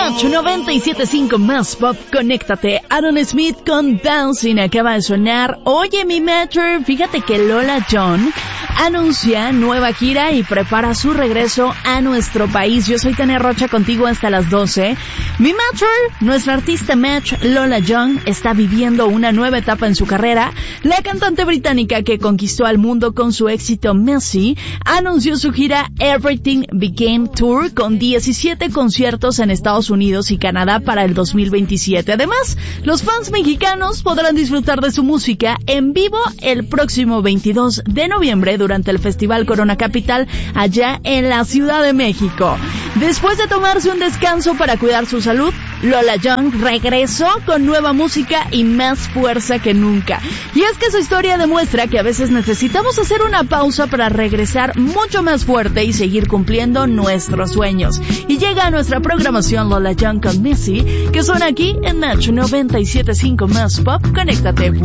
Match 97.5 más pop, conéctate. Aaron Smith con Dancing acaba de sonar. Oye, mi Matcher, fíjate que Lola John anuncia nueva gira y prepara su regreso a nuestro país. Yo soy Tania Rocha, contigo hasta las 12. Mi Matcher, nuestra artista Match, Lola John, está viviendo una nueva etapa en su carrera. La cantante británica que conquistó al mundo con su éxito Messy anunció su gira Everything Became Tour con 17 conciertos en Estados Unidos y Canadá para el 2027. Además, los fans mexicanos podrán disfrutar de su música en vivo el próximo 22 de noviembre durante el Festival Corona Capital allá en la Ciudad de México. Después de tomarse un descanso para cuidar su salud, Lola John regresó con nueva música y más fuerza que nunca. Y es que su historia demuestra que a veces necesitamos hacer una pausa para regresar mucho más fuerte y seguir cumpliendo nuestros sueños. Y llega a nuestra programación Lola John con Messy, que son aquí en Match 97.5 más pop. Conéctate.